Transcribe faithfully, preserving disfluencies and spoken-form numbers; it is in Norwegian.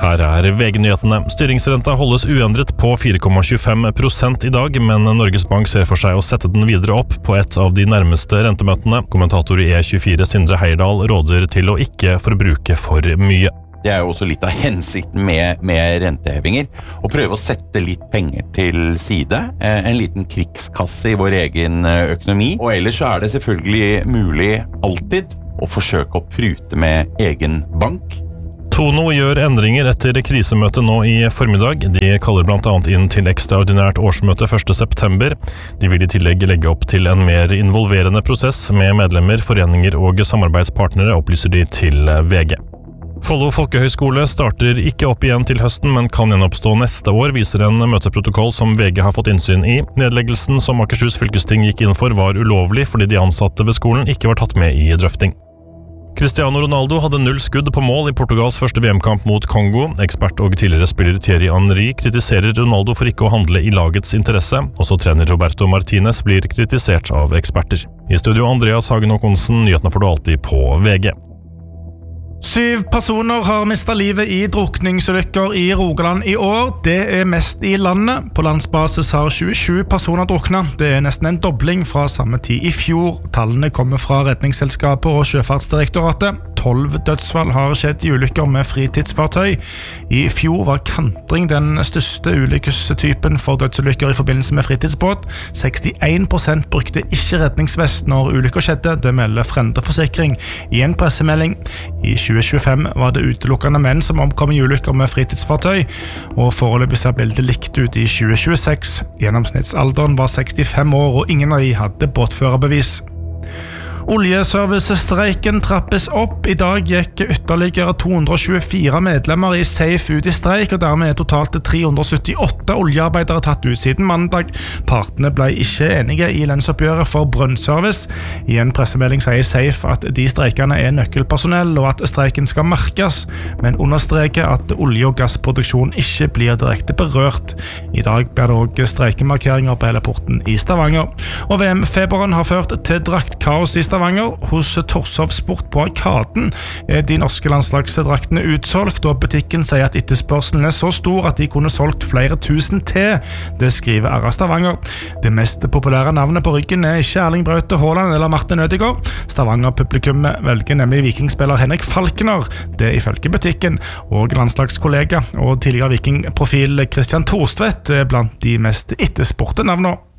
Her er V G-nyhetene. Styringsrenta holdes uendret på fire komma tjuefem prosent i dag, men Norges Bank ser for seg å sette den videre opp på et av de nærmeste rentemøtene. Kommentator i E tjuefire Sindre Heierdal råder til å ikke forbruke for mye. Det er jo også litt av hensikten med, med rentehevinger, å prøve å sette litt penger til side, en liten krigskasse i vår egen økonomi, og ellers så er det selvfølgelig mulig alltid å forsøke å prute med egen bank. Tono gjør endringer etter krisemøtet nå i formiddag. De kaller blant annet inn til ekstraordinært årsmøte første september. De vil i tillegg legge opp til en mer involverende prosess med medlemmer, foreninger og samarbeidspartnere, opplyser de til V G. Follo Folkehøgskole starter ikke opp igjen til høsten, men kan gjenoppstå neste år, viser en møteprotokoll som V G har fått innsyn i. Nedleggelsen som Akershus fylkesting gikk inn for var ulovlig fordi de ansatte ved skolen ikke var tatt med i drøfting. Cristiano Ronaldo hadde null skudd på mål i Portugals første V M-kamp mot Kongo. Ekspert og tidligere spiller Thierry Henry kritiserer Ronaldo for ikke å handle i lagets interesse. Også trener Roberto Martinez blir kritisert av eksperter. I studio Andreas Hagen Håkonsen, nyhetene får du alltid på V G. Syv personer har mistet livet i drukningsulykker i Rogaland i år. Det er mest i landet. På landsbasis har tjuesju personer druknet. Det er nesten en dobling fra samme tid i fjor. Tallene kommer fra Redningsselskapet og Sjøfartsdirektoratet. Tolv dødsfall har skjedd i ulykker med fritidsfartøy. I fjor var kantring den største ulykkestypen for dødsulykker i forbindelse med fritidsbåt. sekstién prosent brukte ikke redningsvest når ulykker skjedde. Det melder Frende-forsikring i en pressemelding. I tjue tjuefem var det utelukkende menn som omkom i ulykker med fritidsfartøy, og foreløpig ser bildet likt ut i tjue tjueseks. Gjennomsnittsalderen var sekstifem år, og ingen av de hadde båtførerbevis. Oljeservicestreiken trappes opp. I dag gikk ytterligere to hundre tjuefire medlemmer i SAFE ut i streik, og dermed er totalt tre hundre syttiåtte oljearbeidere tatt ut siden mandag. Partene ble ikke enige i lønnsoppgjøret for brønnservice. I en pressemelding sier SAFE at de streikene er nøkkelpersonell, og at streiken skal merkes, men understreker at olje- og gassproduksjon ikke blir direkte berørt. I dag blir det også streikemarkeringer på hele porten i Stavanger. Og V M-feberen har ført til draktkaos i Stavanger. Stavanger. Hos Torshov Sport på Arkaden er de norske landslagsdraktene utsolgt, og butikken sier at etterspørselen er så stor at de kunne solgt flere tusen til. Det skriver R A Stavanger. Det mest populære navnet på ryggen er ikke Erling Braute Haaland eller Martin Ødegaard. Stavanger-publikummet velger nemlig vikingspiller Henrik Falkner, det ifølge butikken, og landslagskollega og tidligere vikingprofil Christian Thorstvedt er blant de mest etterspurte navnene.